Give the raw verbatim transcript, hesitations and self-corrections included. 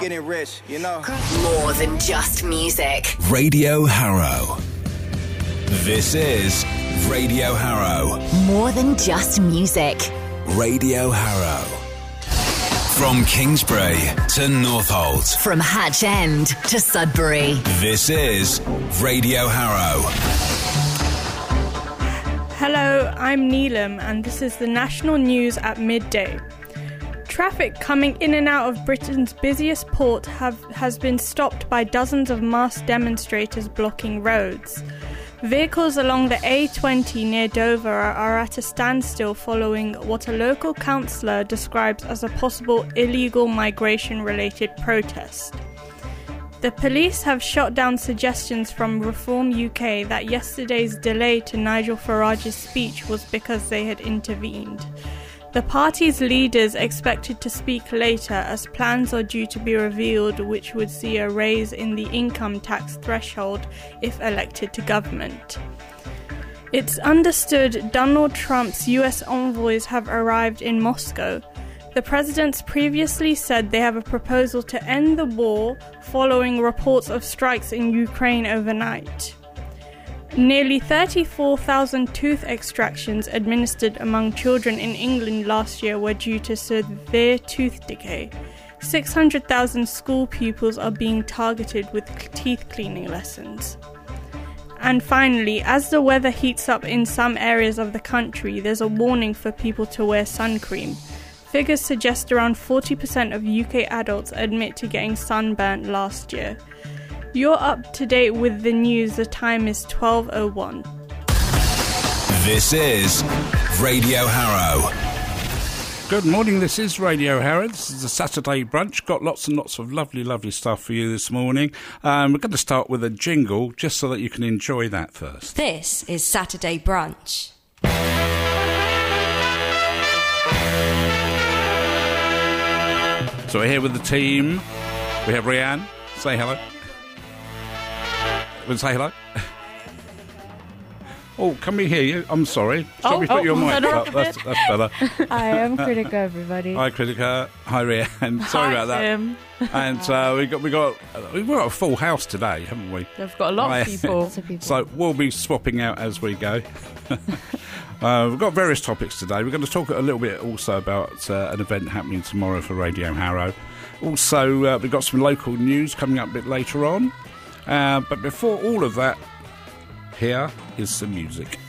getting rich, you know. More than just music. Radio Harrow. This is Radio Harrow. More than just music. Radio Harrow. From Kingsbury to Northolt. From Hatch End to Sudbury. This is Radio Harrow. Hello, I'm Neelam, and this is the national news at midday. Traffic coming in and out of Britain's busiest port have, has been stopped by dozens of masked demonstrators blocking roads. Vehicles along the A twenty near Dover are, are at a standstill following what a local councillor describes as a possible illegal migration-related protest. The police have shot down suggestions from Reform U K that yesterday's delay to Nigel Farage's speech was because they had intervened. The party's leaders expected to speak later as plans are due to be revealed which would see a raise in the income tax threshold if elected to government. It's understood Donald Trump's U S envoys have arrived in Moscow. The presidents previously said they have a proposal to end the war following reports of strikes in Ukraine overnight. Nearly thirty-four thousand tooth extractions administered among children in England last year were due to severe tooth decay. six hundred thousand school pupils are being targeted with teeth cleaning lessons. And finally, as the weather heats up in some areas of the country, there's a warning for people to wear sun cream. Figures suggest around forty percent of U K adults admit to getting sunburnt last year. You're up to date with the news. The time is twelve oh one. This is Radio Harrow. Good morning, this is Radio Harrow. This is the Saturday brunch. Got lots and lots of lovely, lovely stuff for you this morning. Um, we're going to start with a jingle just so that you can enjoy that first. This is Saturday brunch. So we're here with the team. We have Rianne. Say hello. We'll say hello. Oh, can we hear you? I'm sorry. Shall oh, we put oh, your mic better. up? That's, that's better. Hi, I'm Kritika, everybody. Hi, Kritika. Hi, Rianne. Sorry Hi, about that. Tim. And uh, we got we got we've got a full house today, haven't we? They've got a lot Hi. of people. Lots of people. So we'll be swapping out as we go. uh, we've got various topics today. We're going to talk a little bit also about uh, an event happening tomorrow for Radio Harrow. Also, uh, we've got some local news coming up a bit later on. Uh, but before all of that, here is some music.